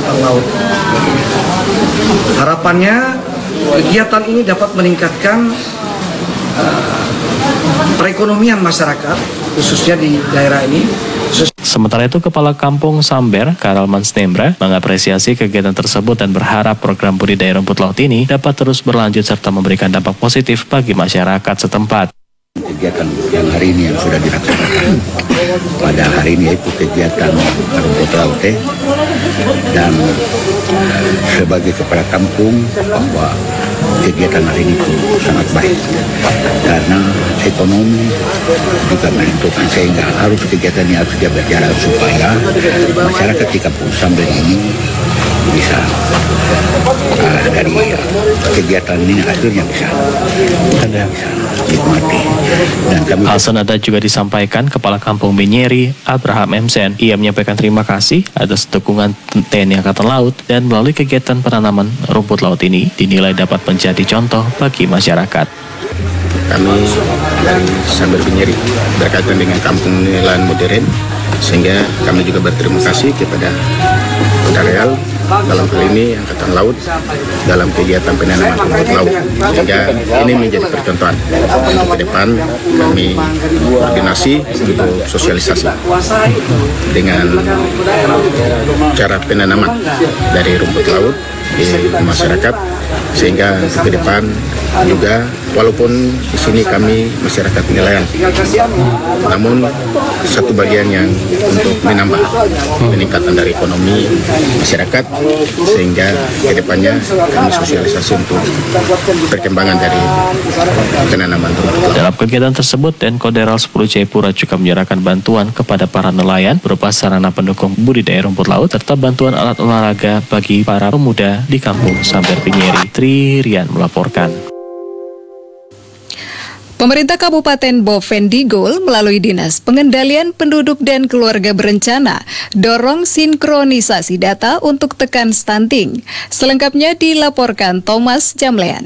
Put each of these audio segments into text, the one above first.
angkatan laut. Harapannya kegiatan ini dapat meningkatkan perekonomian masyarakat, khususnya di daerah ini. Sementara itu, Kepala Kampung Samber, Karel Mansnembra, mengapresiasi kegiatan tersebut dan berharap program budidaya rumput laut ini dapat terus berlanjut serta memberikan dampak positif bagi masyarakat setempat. Kegiatan yang hari ini yang sudah dilaksanakan pada hari ini yaitu kegiatan rumput laut dan sebagai kepala kampung bahwa kegiatan hari ini itu sangat baik karena ekonomi juga menentukan, sehingga harus kegiatan ini harus berjalan supaya masyarakat di Kampung Samber ini bisa dari kegiatan ini akhirnya bisa nikmati. Hal senada juga disampaikan Kepala Kampung Binyeri, Abraham Emsen. Ia menyampaikan terima kasih atas dukungan TNI Angkatan Laut dan melalui kegiatan penanaman rumput laut ini dinilai dapat menjadi contoh bagi masyarakat. Kami dari Samber Binyeri berkaitan dengan kampung nelayan modern, sehingga kami juga berterima kasih kepada Real dalam hal ini Angkatan Laut dalam kegiatan penanaman rumput laut, sehingga ini menjadi percontohan untuk ke depan. Kami koordinasi untuk sosialisasi dengan cara penanaman dari rumput laut di masyarakat, sehingga untuk ke depan juga walaupun di sini kami masyarakat nelayan, namun satu bagian yang untuk menambah peningkatan dari ekonomi masyarakat, sehingga kedepannya kami sosialisasi untuk perkembangan dari penanaman rumput laut. Dalam kegiatan tersebut, Denkoderal 10 Jayapura juga menyerahkan bantuan kepada para nelayan berupa sarana pendukung budidaya rumput laut serta bantuan alat olahraga bagi para pemuda di Kampung Samber Binyeri. Tri Rian melaporkan. Pemerintah Kabupaten Bovendigul melalui Dinas Pengendalian Penduduk dan Keluarga Berencana dorong sinkronisasi data untuk tekan stunting. Selengkapnya dilaporkan Thomas Jamlean.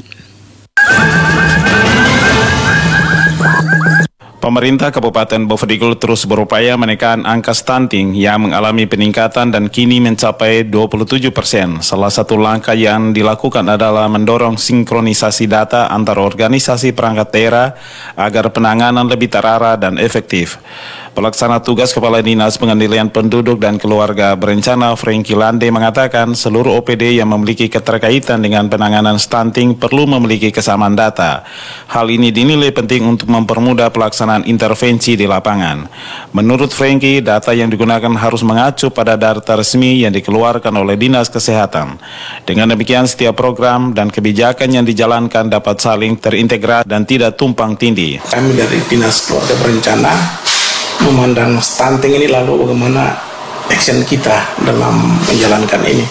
Pemerintah Kabupaten Bovendigul terus berupaya menekan angka stunting yang mengalami peningkatan dan kini mencapai 27%. Salah satu langkah yang dilakukan adalah mendorong sinkronisasi data antar organisasi perangkat daerah agar penanganan lebih terarah dan efektif. Pelaksana tugas Kepala Dinas Pengendalian Penduduk dan Keluarga Berencana Franky Lande mengatakan seluruh OPD yang memiliki keterkaitan dengan penanganan stunting perlu memiliki kesamaan data. Hal ini dinilai penting untuk mempermudah pelaksanaan intervensi di lapangan. Menurut Franky, data yang digunakan harus mengacu pada data resmi yang dikeluarkan oleh Dinas Kesehatan. Dengan demikian, setiap program dan kebijakan yang dijalankan dapat saling terintegrasi dan tidak tumpang tindih. Kami dari Dinas Keluarga Berencana memandang stunting ini, lalu bagaimana action kita dalam menjalankan ini.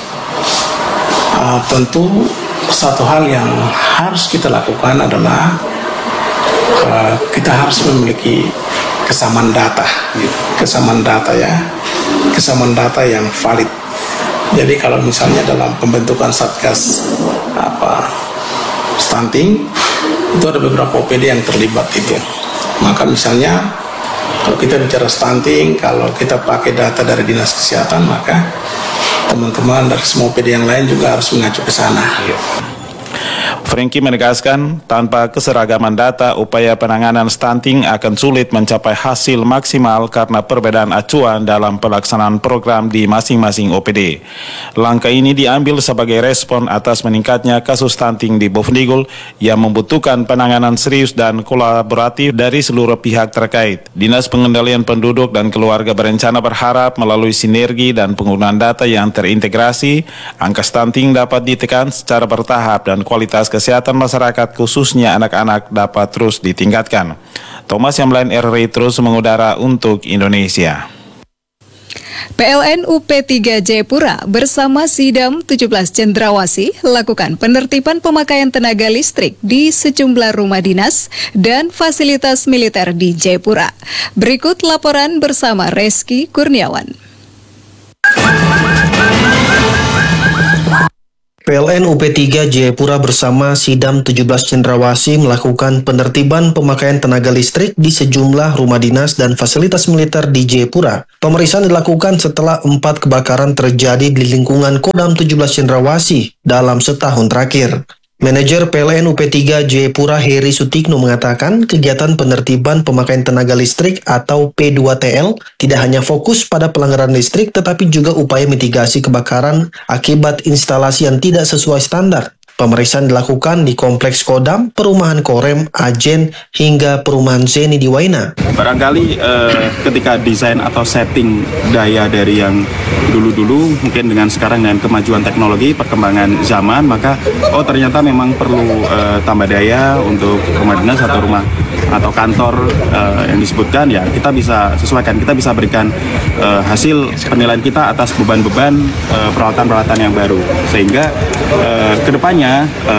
Tentu satu hal yang harus kita lakukan adalah kita harus memiliki kesamaan data yang valid. Jadi kalau misalnya dalam pembentukan satgas stunting itu ada beberapa OPD yang terlibat itu. Maka misalnya kalau kita bicara stunting, kalau kita pakai data dari Dinas Kesehatan, maka teman-teman dari semua OPD yang lain juga harus mengacu ke sana. Franky menegaskan, tanpa keseragaman data, upaya penanganan stunting akan sulit mencapai hasil maksimal karena perbedaan acuan dalam pelaksanaan program di masing-masing OPD. Langkah ini diambil sebagai respon atas meningkatnya kasus stunting di Bovendigul yang membutuhkan penanganan serius dan kolaboratif dari seluruh pihak terkait. Dinas Pengendalian Penduduk dan Keluarga Berencana berharap melalui sinergi dan penggunaan data yang terintegrasi, angka stunting dapat ditekan secara bertahap dan kualitas kesehatan masyarakat khususnya anak-anak dapat terus ditingkatkan. Thomas Jamlean, RRI terus mengudara untuk Indonesia. PLN UP3 Jayapura bersama Sidam 17 Cendrawasih lakukan penertiban pemakaian tenaga listrik di sejumlah rumah dinas dan fasilitas militer di Jayapura. Berikut laporan bersama Reski Kurniawan. PLN UP3 Jayapura bersama Sidam 17 Cendrawasih melakukan penertiban pemakaian tenaga listrik di sejumlah rumah dinas dan fasilitas militer di Jayapura. Pemeriksaan dilakukan setelah 4 kebakaran terjadi di lingkungan Kodam 17 Cendrawasih dalam setahun terakhir. Manajer PLN UP3 Jayapura Heri Sutikno mengatakan kegiatan penertiban pemakaian tenaga listrik atau P2TL tidak hanya fokus pada pelanggaran listrik tetapi juga upaya mitigasi kebakaran akibat instalasi yang tidak sesuai standar. Pemeriksaan dilakukan di Kompleks Kodam, Perumahan Korem, Ajen, hingga Perumahan Zeni di Waina. Barangkali ketika desain atau setting daya dari yang dulu-dulu, mungkin dengan sekarang dengan kemajuan teknologi, perkembangan zaman, maka ternyata memang perlu tambah daya untuk rumah dinas atau rumah atau kantor yang disebutkan, ya kita bisa sesuaikan, kita bisa berikan hasil penilaian kita atas beban-beban peralatan-peralatan yang baru, sehingga kedepannya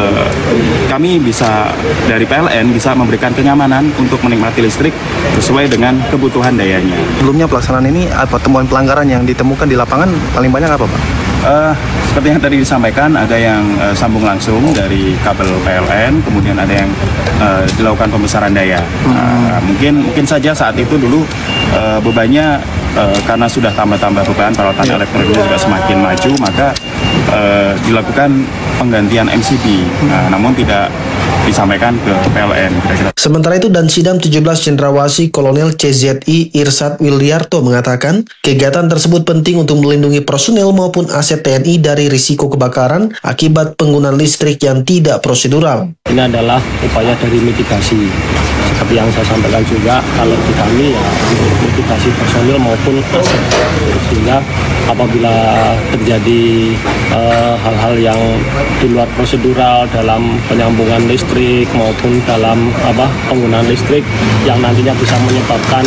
kami bisa dari PLN bisa memberikan kenyamanan untuk menikmati listrik sesuai dengan kebutuhan dayanya. Sebelumnya pelaksanaan ini apa temuan pelanggaran yang ditemukan di lapangan paling banyak apa Pak? Seperti yang tadi disampaikan, ada yang sambung langsung dari kabel PLN, kemudian ada yang dilakukan pembesaran daya. Mungkin saja saat itu dulu bebannya karena sudah tambah-tambah beban, peralatan elektronik juga semakin maju, maka dilakukan penggantian MCB, namun tidak disampaikan ke PLN. Sementara itu, Dansidam 17 Cendrawasih Kolonel CZI Irsat Wilyarto mengatakan kegiatan tersebut penting untuk melindungi personel maupun aset TNI dari risiko kebakaran akibat penggunaan listrik yang tidak prosedural. Ini adalah upaya dari mitigasi. Seperti yang saya sampaikan juga, kalau di kami ya untuk mitigasi personil maupun aset, sehingga apabila terjadi hal-hal yang di luar prosedural dalam penyambungan listrik maupun dalam penggunaan listrik yang nantinya bisa menyebabkan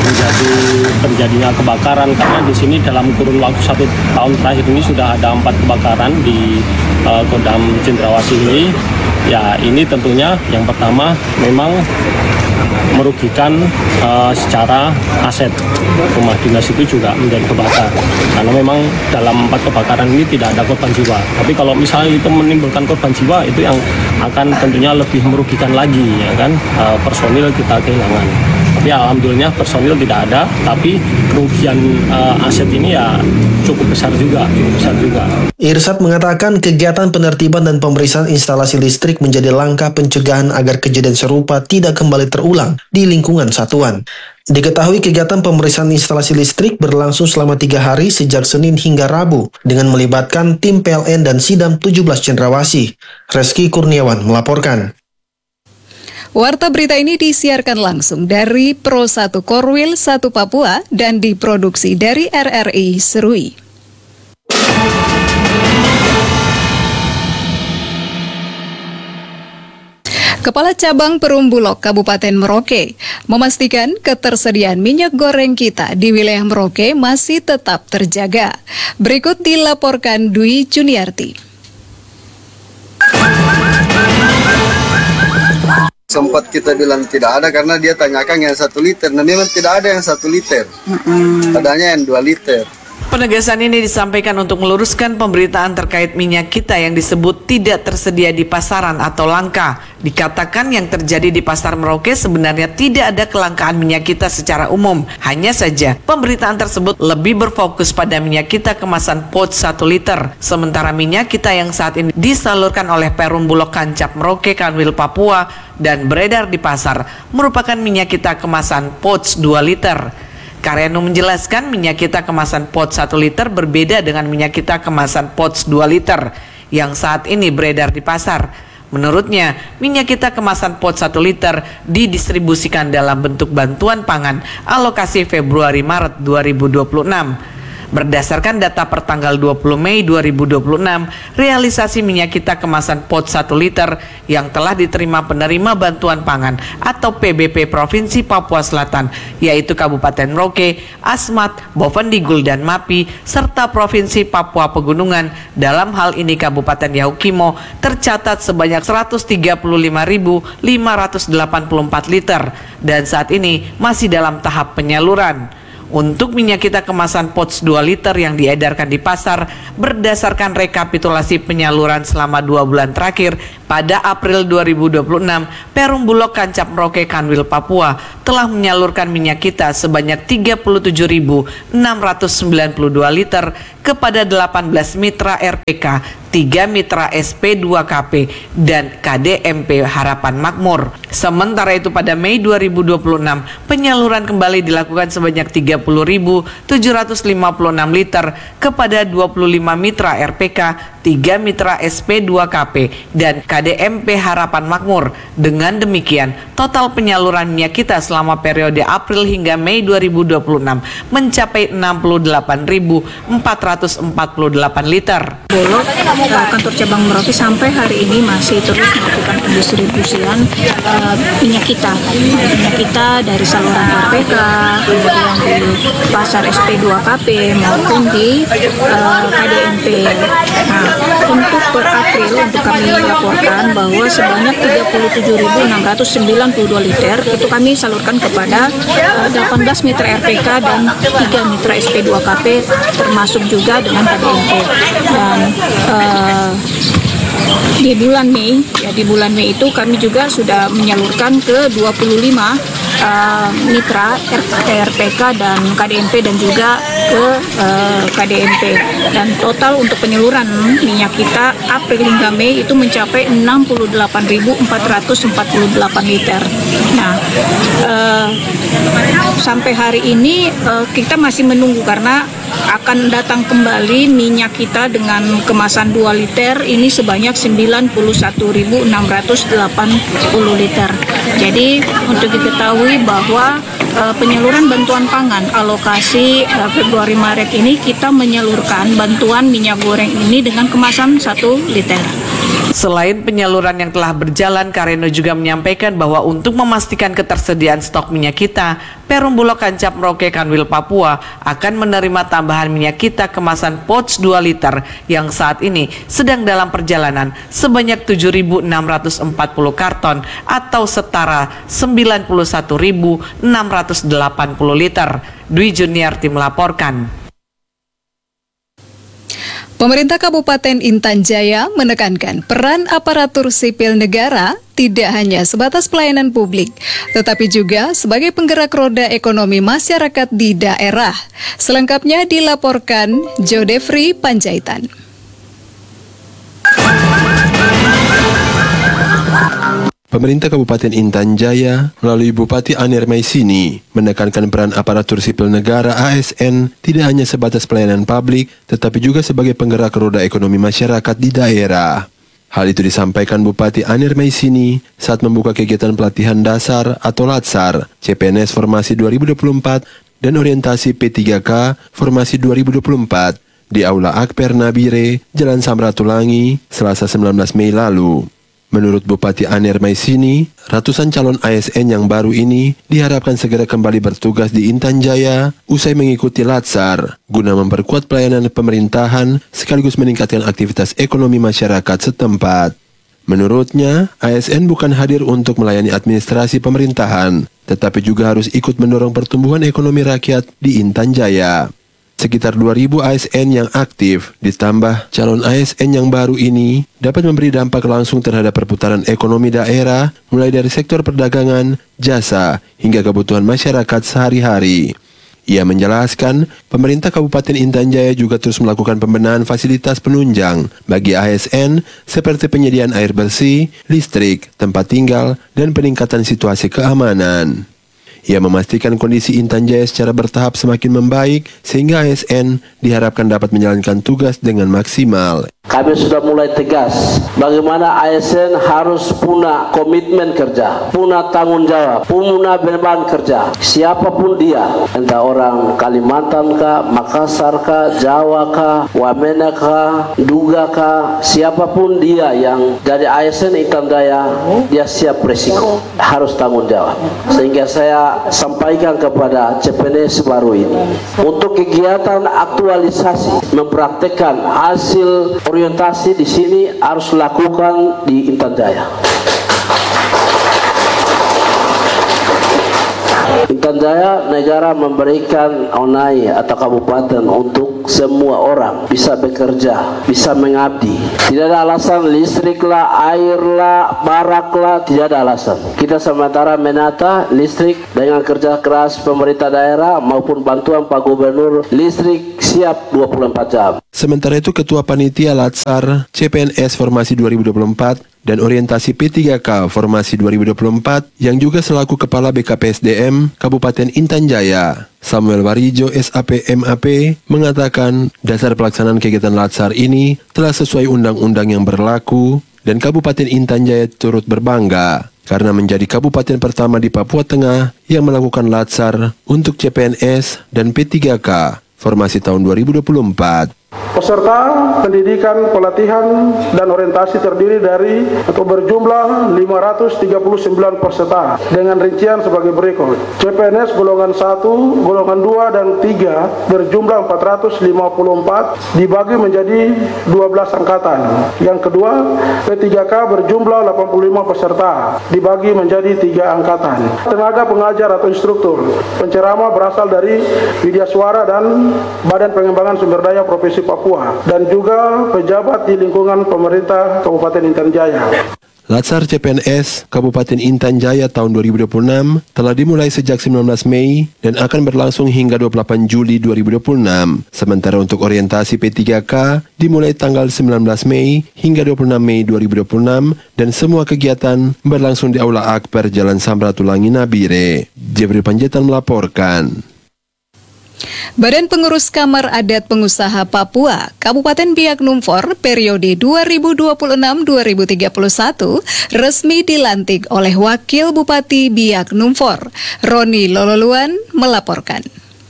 terjadinya kebakaran, karena di sini dalam kurun waktu 1 tahun terakhir ini sudah ada 4 kebakaran di Kodam Cendrawasih ini. Ya, ini tentunya yang pertama memang merugikan secara aset. Rumah dinas itu juga menjadi kebakar. Karena memang dalam 4 kebakaran ini tidak ada korban jiwa. Tapi kalau misalnya itu menimbulkan korban jiwa, itu yang akan tentunya lebih merugikan lagi, ya kan? Personil kita kehilangan. Tapi alhamdulillah personil tidak ada, tapi kerugian aset ini ya cukup besar juga. Irsat mengatakan kegiatan penertiban dan pemeriksaan instalasi listrik menjadi langkah pencegahan agar kejadian serupa tidak kembali terulang di lingkungan satuan. Diketahui kegiatan pemeriksaan instalasi listrik berlangsung selama 3 hari sejak Senin hingga Rabu dengan melibatkan tim PLN dan Sidam 17 Cendrawasih. Reski Kurniawan melaporkan. Warta berita ini disiarkan langsung dari Pro 1 Korwil 1 Papua dan diproduksi dari RRI Serui. Kepala Cabang Perumbulok Kabupaten Merauke memastikan ketersediaan minyak goreng kita di wilayah Merauke masih tetap terjaga. Berikut dilaporkan Dwi Juniarti. Sempat kita bilang tidak ada karena dia tanyakan yang 1 liter. Nah memang tidak ada yang 1 liter, adanya yang 2 liter. Penegasan ini disampaikan untuk meluruskan pemberitaan terkait minyak kita yang disebut tidak tersedia di pasaran atau langka. Dikatakan yang terjadi di pasar Merauke sebenarnya tidak ada kelangkaan minyak kita secara umum. Hanya saja pemberitaan tersebut lebih berfokus pada minyak kita kemasan pouch 1 liter. Sementara minyak kita yang saat ini disalurkan oleh Perum Bulog Kancap Merauke Kanwil Papua dan beredar di pasar merupakan minyak kita kemasan pouch 2 liter. Karyano menjelaskan minyak kita kemasan pouch 1 liter berbeda dengan minyak kita kemasan pouch 2 liter yang saat ini beredar di pasar. Menurutnya, minyak kita kemasan pouch 1 liter didistribusikan dalam bentuk bantuan pangan alokasi Februari-Maret 2026. Berdasarkan data per tanggal 20 Mei 2026, realisasi minyak kita kemasan pouch 1 liter yang telah diterima penerima bantuan pangan atau PBP Provinsi Papua Selatan, yaitu Kabupaten Merauke, Asmat, Bovendigul, dan Mapi, serta Provinsi Papua Pegunungan, dalam hal ini Kabupaten Yahukimo, tercatat sebanyak 135.584 liter dan saat ini masih dalam tahap penyaluran. Untuk minyak kita kemasan pouch 2 liter yang diedarkan di pasar, berdasarkan rekapitulasi penyaluran selama 2 bulan terakhir, pada April 2026, Perum Bulog Kancap Merauke Kanwil Papua telah menyalurkan minyak kita sebanyak 37.692 liter kepada 18 mitra RPK, 3 mitra SP2KP, dan KDMP Harapan Makmur. Sementara itu pada Mei 2026, penyaluran kembali dilakukan sebanyak 30.756 liter kepada 25 mitra RPK, 3 mitra SP2KP, dan KDMP Harapan Makmur. Dengan demikian, total penyaluran minyak kita selama periode April hingga Mei 2026 mencapai 68.448 liter. Bulog kantor cabang Merauke sampai hari ini masih terus melakukan pendistribusian minyak kita dari saluran RPK, kemudian di pasar SP2KP maupun di KDMP. Nah, untuk per April untuk kami laporkan bahwa sebanyak 37.692 liter itu kami salurkan kepada 18 mitra RPK dan 3 mitra SP2KP termasuk juga dengan KDMP. Dan di bulan Mei itu kami juga sudah menyalurkan ke 25 mitra RPK dan KDMP dan juga ke KDMP, dan total untuk penyaluran minyak kita April hingga Mei itu mencapai 68.448 liter. Nah, sampai hari ini kita masih menunggu karena akan datang kembali minyak kita dengan kemasan 2 liter ini sebanyak 91.680 liter. Jadi untuk diketahui bahwa penyaluran bantuan pangan alokasi Februari Maret ini kita menyalurkan bantuan minyak goreng ini dengan kemasan 1 liter. Selain penyaluran yang telah berjalan, Kareno juga menyampaikan bahwa untuk memastikan ketersediaan stok minyak kita, Perum Bulog Kancap Merauke Kanwil Papua akan menerima tambahan minyak kita kemasan pouch 2 liter yang saat ini sedang dalam perjalanan sebanyak 7.640 karton atau setara 91.680 liter. Dwi Juniarti melaporkan. Pemerintah Kabupaten Intan Jaya menekankan peran aparatur sipil negara tidak hanya sebatas pelayanan publik, tetapi juga sebagai penggerak roda ekonomi masyarakat di daerah. Selengkapnya dilaporkan Jodefri Panjaitan. Pemerintah Kabupaten Intan Jaya melalui Bupati Anir Maisini menekankan peran aparatur sipil negara ASN tidak hanya sebatas pelayanan publik, tetapi juga sebagai penggerak roda ekonomi masyarakat di daerah. Hal itu disampaikan Bupati Anir Maisini saat membuka kegiatan pelatihan dasar atau LATSAR, CPNS Formasi 2024 dan orientasi P3K Formasi 2024 di Aula Akper Nabire, Jalan Samratulangi, Selasa 19 Mei lalu. Menurut Bupati Anir Maisini, ratusan calon ASN yang baru ini diharapkan segera kembali bertugas di Intan Jaya usai mengikuti LATSAR guna memperkuat pelayanan pemerintahan sekaligus meningkatkan aktivitas ekonomi masyarakat setempat. Menurutnya, ASN bukan hadir untuk melayani administrasi pemerintahan, tetapi juga harus ikut mendorong pertumbuhan ekonomi rakyat di Intan Jaya. Sekitar 2.000 ASN yang aktif, ditambah calon ASN yang baru ini, dapat memberi dampak langsung terhadap perputaran ekonomi daerah, mulai dari sektor perdagangan, jasa, hingga kebutuhan masyarakat sehari-hari. Ia menjelaskan, pemerintah Kabupaten Intan Jaya juga terus melakukan pembenahan fasilitas penunjang bagi ASN, seperti penyediaan air bersih, listrik, tempat tinggal, dan peningkatan situasi keamanan. Ia memastikan kondisi Intan Jaya secara bertahap semakin membaik sehingga ASN diharapkan dapat menjalankan tugas dengan maksimal. Kami sudah mulai tegas bagaimana ASN harus punya komitmen kerja, punya tanggung jawab, punya beban kerja. Siapapun dia, entah orang Kalimantan kah, Makassar kah, Jawa kah, Wamena kah, Duga kah, siapapun dia yang dari ASN Intan Jaya, dia siap resiko, harus tanggung jawab. Sehingga saya sampaikan kepada CPNS baru ini untuk kegiatan aktualisasi mempraktekkan hasil orientasi di sini harus lakukan di Intan Jaya. Intan Jaya, negara memberikan onai atau kabupaten untuk semua orang bisa bekerja, bisa mengabdi. Tidak ada alasan listrik lah, air lah, barak lah, tidak ada alasan. Kita sementara menata listrik dengan kerja keras pemerintah daerah maupun bantuan Pak Gubernur, listrik siap 24 jam. Sementara itu Ketua Panitia Latsar CPNS Formasi 2024 dan Orientasi P3K Formasi 2024 yang juga selaku Kepala BKPSDM Kabupaten Intan Jaya, Samuel Warijo SAP MAP, mengatakan dasar pelaksanaan kegiatan Latsar ini telah sesuai undang-undang yang berlaku dan Kabupaten Intan Jaya turut berbangga karena menjadi kabupaten pertama di Papua Tengah yang melakukan Latsar untuk CPNS dan P3K Formasi tahun 2024. Peserta pendidikan, pelatihan, dan orientasi terdiri dari atau berjumlah 539 peserta dengan rincian sebagai berikut. CPNS golongan 1, golongan 2, dan 3 berjumlah 454 dibagi menjadi 12 angkatan. Yang kedua, P3K berjumlah 85 peserta dibagi menjadi 3 angkatan. Tenaga pengajar atau instruktur, penceramah berasal dari Widya Suara dan Badan Pengembangan Sumber Daya Provinsi Papua dan juga pejabat di lingkungan pemerintah Kabupaten Intan Jaya. Latsar CPNS Kabupaten Intan Jaya tahun 2026 telah dimulai sejak 19 Mei dan akan berlangsung hingga 28 Juli 2026. Sementara untuk orientasi P3K dimulai tanggal 19 Mei hingga 26 Mei 2026 dan semua kegiatan berlangsung di Aula Akbar Jalan Samratulangi Nabire. Jeffrey Panjaitan melaporkan. Badan Pengurus Kamar Adat Pengusaha Papua Kabupaten Biak Numfor periode 2026-2031 resmi dilantik oleh Wakil Bupati Biak Numfor. Roni Lololuan melaporkan.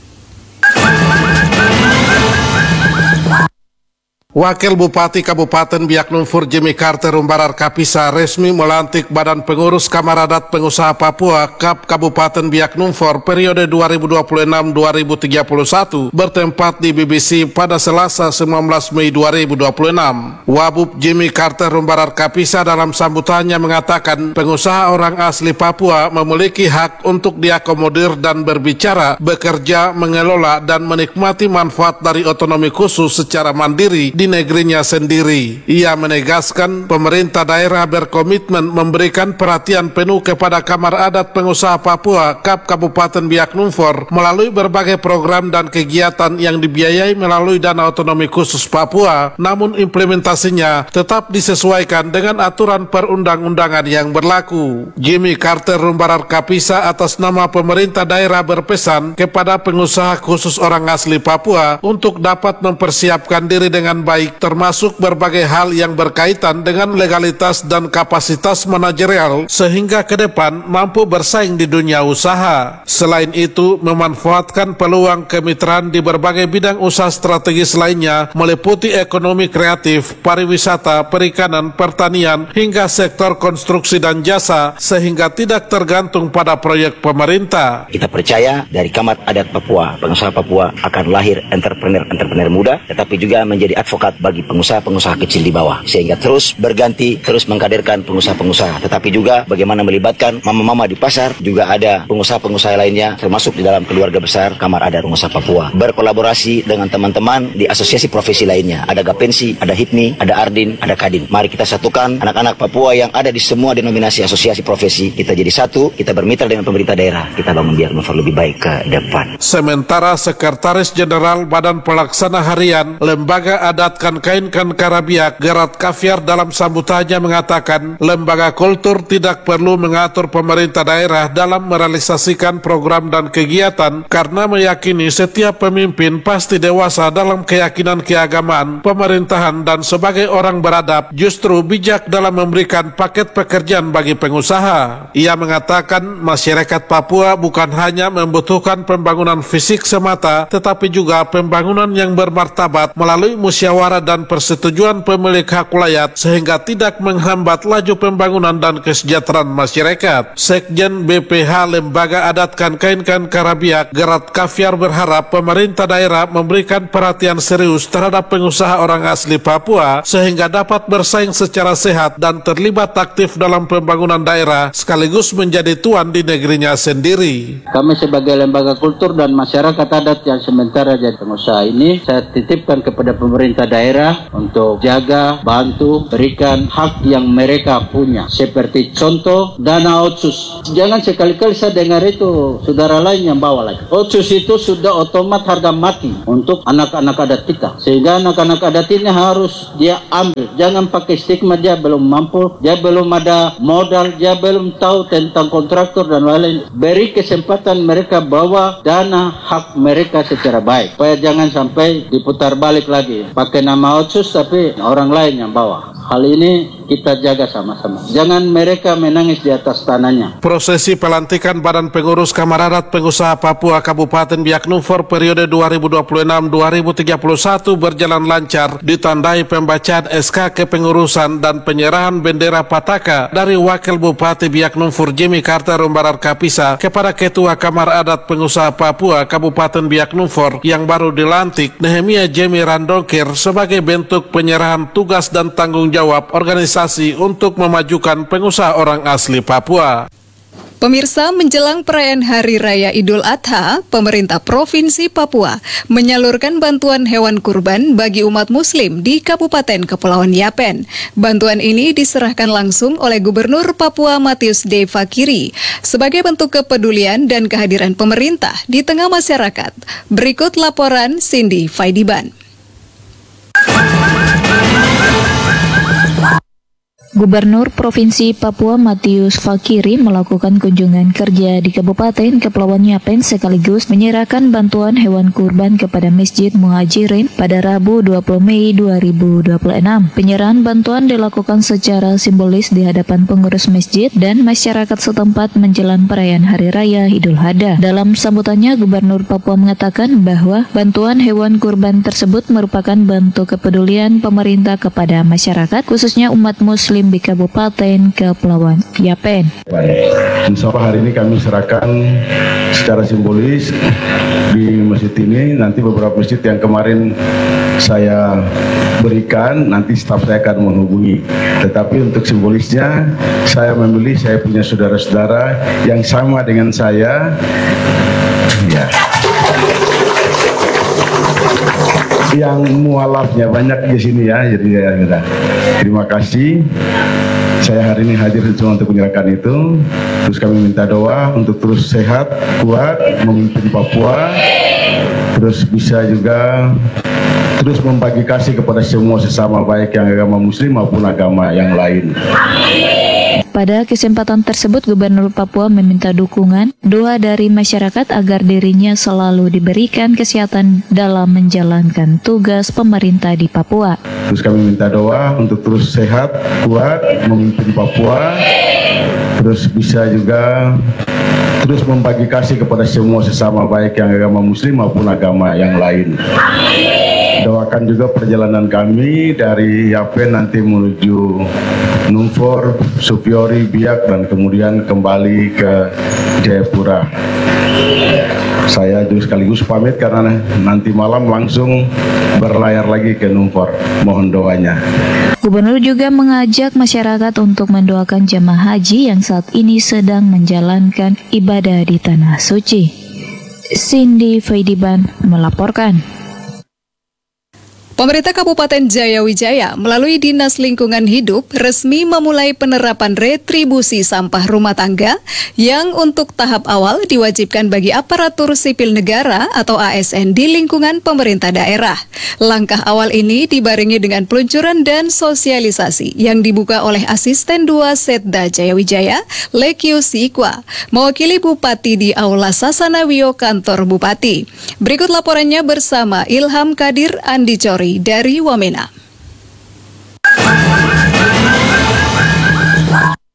Wakil Bupati Kabupaten Biak Numfor Jimmy Carter Umbarar Kapisa resmi melantik Badan Pengurus Kamar Adat Pengusaha Papua KAP Kabupaten Biak Numfor periode 2026-2031 bertempat di BBC pada Selasa 19 Mei 2026. Wabub Jimmy Carter Umbarar Kapisa dalam sambutannya mengatakan pengusaha orang asli Papua memiliki hak untuk diakomodir dan berbicara, bekerja, mengelola dan menikmati manfaat dari otonomi khusus secara mandiri di negerinya sendiri. Ia menegaskan pemerintah daerah berkomitmen memberikan perhatian penuh kepada Kamar Adat Pengusaha Papua KAP Kabupaten Biak Numfor melalui berbagai program dan kegiatan yang dibiayai melalui dana otonomi khusus Papua, namun implementasinya tetap disesuaikan dengan aturan perundang-undangan yang berlaku. Jimmy Carter Umbarar Kapisa atas nama pemerintah daerah berpesan kepada pengusaha khusus orang asli Papua untuk dapat mempersiapkan diri dengan baik, termasuk berbagai hal yang berkaitan dengan legalitas dan kapasitas manajerial sehingga ke depan mampu bersaing di dunia usaha. Selain itu, memanfaatkan peluang kemitraan di berbagai bidang usaha strategis lainnya meliputi ekonomi kreatif, pariwisata, perikanan, pertanian, hingga sektor konstruksi dan jasa sehingga tidak tergantung pada proyek pemerintah. Kita percaya dari Kamar Adat Papua, pengusaha Papua akan lahir entrepreneur muda, tetapi juga menjadi advokat bagi pengusaha-pengusaha kecil di bawah, sehingga terus berganti, terus mengkaderkan pengusaha-pengusaha, tetapi juga bagaimana melibatkan mama-mama di pasar, juga ada pengusaha-pengusaha lainnya termasuk di dalam keluarga besar Kamar Adat Pengusaha Papua, berkolaborasi dengan teman-teman di asosiasi profesi lainnya, ada Gapensi, ada HIPMI, ada Ardin, ada Kadin. Mari kita satukan anak-anak Papua yang ada di semua denominasi asosiasi profesi, kita jadi satu, kita bermitra dengan pemerintah daerah, kita bangun Biak Numfor lebih baik ke depan. Sementara Sekretaris Jenderal Badan Pelaksana Harian Lembaga Adat Kain Karabiak Gerard Kaviar dalam sambutannya mengatakan lembaga kultur tidak perlu mengatur pemerintah daerah dalam merealisasikan program dan kegiatan karena meyakini setiap pemimpin pasti dewasa dalam keyakinan keagamaan, pemerintahan dan sebagai orang beradab justru bijak dalam memberikan paket pekerjaan bagi pengusaha. Ia mengatakan masyarakat Papua bukan hanya membutuhkan pembangunan fisik semata tetapi juga pembangunan yang bermartabat melalui musyawarah musyawarah dan persetujuan pemilik hak wilayah sehingga tidak menghambat laju pembangunan dan kesejahteraan masyarakat. Sekjen BPH Lembaga Adat Kainkan Karabiak Gerat Kaviar berharap pemerintah daerah memberikan perhatian serius terhadap pengusaha orang asli Papua sehingga dapat bersaing secara sehat dan terlibat aktif dalam pembangunan daerah sekaligus menjadi tuan di negerinya sendiri. Kami sebagai lembaga kultur dan masyarakat adat yang sementara jadi pengusaha ini, saya titipkan kepada pemerintah daerah untuk jaga, bantu, berikan hak yang mereka punya. Seperti contoh dana otsus. Jangan sekali-kali saya dengar itu saudara lain yang bawa lagi. Otsus itu sudah otomat harga mati untuk anak-anak adat kita. Sehingga anak-anak adat ini harus dia ambil. Jangan pakai stigma dia belum mampu, dia belum ada modal, dia belum tahu tentang kontraktor dan lain-lain. Beri kesempatan mereka bawa dana hak mereka secara baik. Supaya jangan sampai diputar balik lagi. Pakai nama otsus tapi orang lain yang bawa. Hal ini kita jaga sama-sama. Jangan mereka menangis di atas tanahnya. Prosesi pelantikan Badan Pengurus Kamar Adat Pengusaha Papua Kabupaten Biak Numfor periode 2026-2031 berjalan lancar, ditandai pembacaan SK kepengurusan dan penyerahan bendera Pataka dari Wakil Bupati Biak Numfor Jimmy Carter Rumbarar Kapisa kepada Ketua Kamar Adat Pengusaha Papua Kabupaten Biak Numfor yang baru dilantik Nehemia Jemi Randokir sebagai bentuk penyerahan tugas dan tanggung jawab organisasi untuk memajukan pengusaha orang asli Papua. Pemirsa, menjelang perayaan Hari Raya Idul Adha, pemerintah Provinsi Papua menyalurkan bantuan hewan kurban bagi umat Muslim di Kabupaten Kepulauan Yapen. Bantuan ini diserahkan langsung oleh Gubernur Papua Matius D. Fakiri sebagai bentuk kepedulian dan kehadiran pemerintah di tengah masyarakat. Berikut laporan Cindy Faidiban. Gubernur Provinsi Papua Matius Fakiri melakukan kunjungan kerja di Kabupaten Kepulauan Yapen sekaligus menyerahkan bantuan hewan kurban kepada Masjid Muhajirin pada Rabu 20 Mei 2026. Penyerahan bantuan dilakukan secara simbolis di hadapan pengurus masjid dan masyarakat setempat menjelang perayaan Hari Raya Idul Adha. Dalam sambutannya, Gubernur Papua mengatakan bahwa bantuan hewan kurban tersebut merupakan bentuk kepedulian pemerintah kepada masyarakat, khususnya umat Muslim di Kabupaten Kepulauan Yapen. Insya Allah hari ini kami serahkan secara simbolis di masjid ini. Nanti beberapa masjid yang kemarin saya berikan, nanti staf saya akan menghubungi. Tetapi untuk simbolisnya, saya memilih, saya punya saudara-saudara yang sama dengan saya, ya, yang mualafnya banyak di sini ya. Jadi ya, terima kasih. Saya hari ini hadir cuma untuk menyerahkan itu. Terus kami minta doa untuk terus sehat, kuat, memimpin Papua, terus bisa juga terus membagi kasih kepada semua sesama, baik yang agama Muslim maupun agama yang lain. Pada kesempatan tersebut, Gubernur Papua meminta dukungan, doa dari masyarakat agar dirinya selalu diberikan kesehatan dalam menjalankan tugas pemerintah di Papua. Terus kami minta doa untuk terus sehat, kuat, memimpin Papua, terus bisa juga terus membagi kasih kepada semua sesama, baik yang agama Muslim maupun agama yang lain. Doakan juga perjalanan kami dari Yapen nanti menuju Numfor, Supiori, Biak, dan kemudian kembali ke Jayapura. Saya juga sekaligus pamit karena nanti malam langsung berlayar lagi ke Numfor. Mohon doanya. Gubernur juga mengajak masyarakat untuk mendoakan jemaah haji yang saat ini sedang menjalankan ibadah di Tanah Suci. Cindy Faidiban melaporkan. Pemerintah Kabupaten Jayawijaya melalui Dinas Lingkungan Hidup resmi memulai penerapan retribusi sampah rumah tangga yang untuk tahap awal diwajibkan bagi aparatur sipil negara atau ASN di lingkungan pemerintah daerah. Langkah awal ini dibarengi dengan peluncuran dan sosialisasi yang dibuka oleh Asisten 2 Setda Jayawijaya, Lekyu Sikwa, mewakili Bupati di Aula Sasanawio Kantor Bupati. Berikut laporannya bersama Ilham Kadir Andi Cori dari Wamena.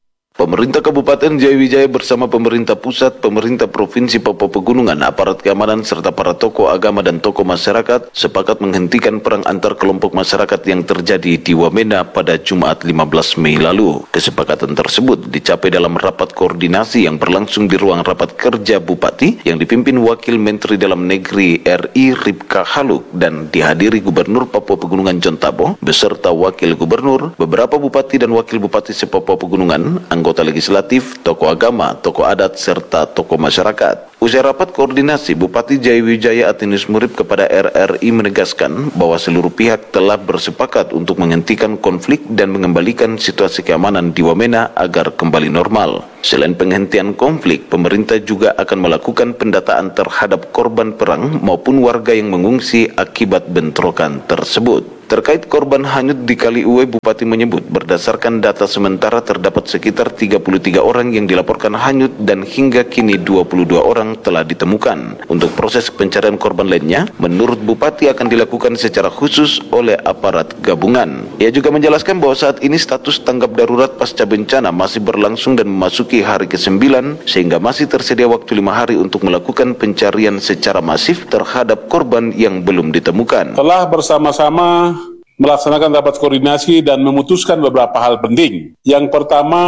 Pemerintah Kabupaten Jayawijaya bersama pemerintah pusat, pemerintah Provinsi Papua Pegunungan, aparat keamanan, serta para tokoh agama dan tokoh masyarakat sepakat menghentikan perang antar kelompok masyarakat yang terjadi di Wamena pada Jumat 15 Mei lalu. Kesepakatan tersebut dicapai dalam rapat koordinasi yang berlangsung di ruang rapat kerja Bupati yang dipimpin Wakil Menteri Dalam Negeri RI Ripka Haluk dan dihadiri Gubernur Papua Pegunungan John Tabo beserta Wakil Gubernur, beberapa Bupati dan Wakil Bupati se-Papua Pegunungan, anggota legislatif, tokoh agama, tokoh adat, serta tokoh masyarakat. Usai rapat koordinasi, Bupati Jayawijaya Atinus Murib kepada RRI menegaskan bahwa seluruh pihak telah bersepakat untuk menghentikan konflik dan mengembalikan situasi keamanan di Wamena agar kembali normal. Selain penghentian konflik, pemerintah juga akan melakukan pendataan terhadap korban perang maupun warga yang mengungsi akibat bentrokan tersebut. Terkait korban hanyut di Kali Uwe, Bupati menyebut berdasarkan data sementara terdapat sekitar 33 orang yang dilaporkan hanyut dan hingga kini 22 orang telah ditemukan. Untuk proses pencarian korban lainnya, menurut Bupati akan dilakukan secara khusus oleh aparat gabungan. Ia juga menjelaskan bahwa saat ini status tanggap darurat pasca bencana masih berlangsung dan memasuki hari ke-9 sehingga masih tersedia waktu 5 hari untuk melakukan pencarian secara masif terhadap korban yang belum ditemukan. Telah bersama-sama melaksanakan rapat koordinasi dan memutuskan beberapa hal penting. Yang pertama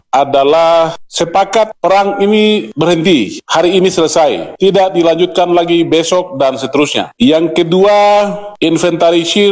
adalah sepakat perang ini berhenti, hari ini selesai, tidak dilanjutkan lagi besok dan seterusnya. Yang kedua, inventarisir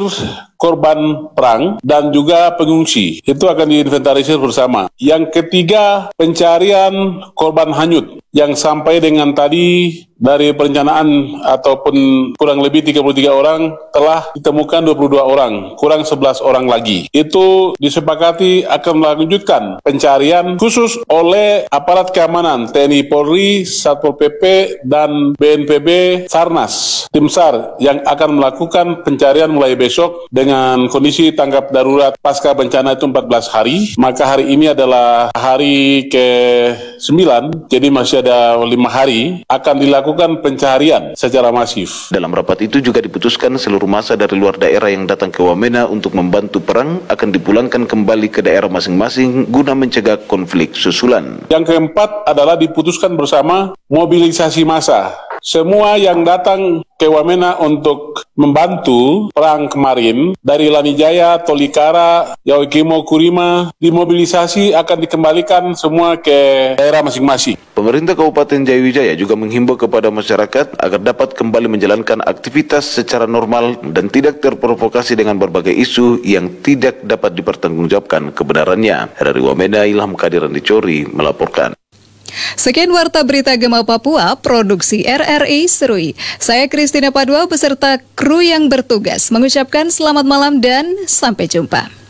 korban perang dan juga pengungsi, itu akan diinventarisir bersama. Yang ketiga, pencarian korban hanyut yang sampai dengan tadi dari perencanaan ataupun kurang lebih 33 orang telah ditemukan 22 orang, kurang 11 orang lagi. Itu disepakati akan melanjutkan pencarian khusus oleh aparat keamanan TNI Polri, Satpol PP, dan BNPB Sarnas, tim SAR yang akan melakukan pencarian mulai besok dengan kondisi tanggap darurat pasca bencana itu 14 hari. Maka hari ini adalah hari ke-9, jadi masih ada 5 hari akan dilakukan pencarian secara masif. Dalam rapat itu juga diputuskan seluruh massa dari luar daerah yang datang ke Wamena untuk membantu perang akan dipulangkan kembali ke daerah masing-masing guna mencegah konflik susulan. Yang keempat adalah diputuskan bersama mobilisasi massa. Semua yang datang ke Wamena untuk membantu perang kemarin dari Lanijaya, Tolikara, Yaukimo, Kurima dimobilisasi akan dikembalikan semua ke daerah masing-masing. Pemerintah Kabupaten Jayawijaya juga menghimbau kepada masyarakat agar dapat kembali menjalankan aktivitas secara normal dan tidak terprovokasi dengan berbagai isu yang tidak dapat dipertanggungjawabkan kebenarannya. Dari Wamena, Ilham Kadiran Dicori melaporkan. Sekian Warta Berita Gema Papua, produksi RRI Serui. Saya Christina Padua beserta kru yang bertugas mengucapkan selamat malam dan sampai jumpa.